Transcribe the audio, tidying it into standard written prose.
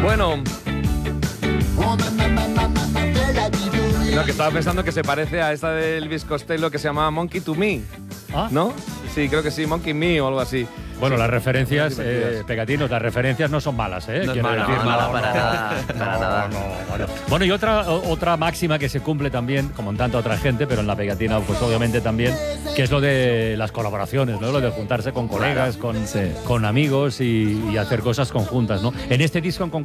Bueno, lo que estaba pensando que se parece a esta del Elvis Costello que se llama Monkey to Me, ¿no? Sí, creo que sí, Monkey Me o algo así. Bueno, sí, las referencias, Pegatinos, las referencias no son malas, ¿eh? No es mala, para nada. Bueno, y otra máxima que se cumple también, como en tanta otra gente, pero en la Pegatina, pues obviamente también, que es lo de las colaboraciones, ¿no? Lo de juntarse con colegas, con amigos y hacer cosas conjuntas, ¿no? En este disco en